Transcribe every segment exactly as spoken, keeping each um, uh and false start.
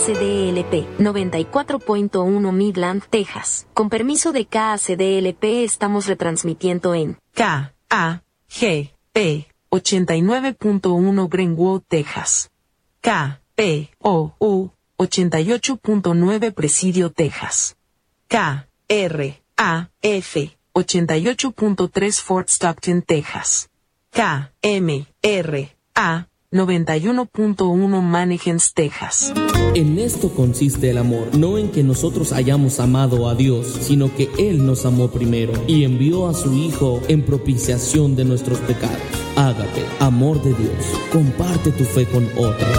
C D L P, noventa y cuatro punto uno Midland, Texas. Con permiso de K A C D L P estamos retransmitiendo en K A G P ochenta y nueve punto uno Greenwood, Texas. K P O U ochenta y ocho punto nueve Presidio, Texas. K R A F ochenta y ocho punto tres Fort Stockton, Texas. K M R A noventa y uno punto uno Mannequins, Texas. En esto consiste el amor, no en que nosotros hayamos amado a Dios, sino que Él nos amó primero y envió a su Hijo en propiciación de nuestros pecados. Ágape, amor de Dios. Comparte tu fe con otros.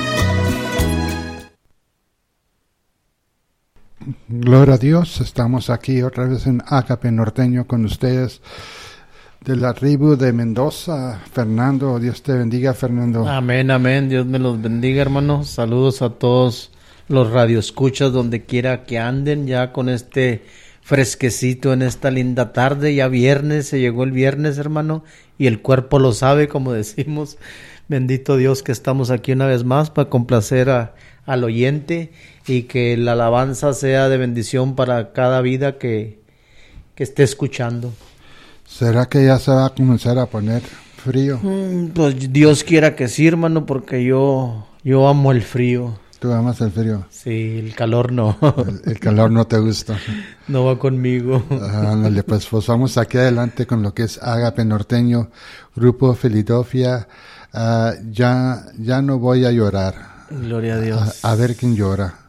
Gloria a Dios, estamos aquí otra vez en Ágape Norteño con ustedes. De la tribu de Mendoza, Fernando, Dios te bendiga, Fernando. Amén, amén, Dios me los bendiga, hermanos. Saludos a todos los radioescuchas donde quiera que anden, ya con este fresquecito en esta linda tarde, ya viernes, se llegó el viernes, hermano, y el cuerpo lo sabe, como decimos. Bendito Dios que estamos aquí una vez más para complacer a, al oyente y que la alabanza sea de bendición para cada vida que, que esté escuchando. ¿Será que ya se va a comenzar a poner frío? Mm, pues Dios quiera que sí, hermano, porque yo, yo amo el frío. ¿Tú amas el frío? Sí, el calor no. El, el calor no te gusta. No va conmigo. Ándale, pues, pues vamos aquí adelante con lo que es Ágape Norteño, Grupo Filadelfia. Uh, ya, ya no voy a llorar. Gloria a Dios. A, a ver quién llora.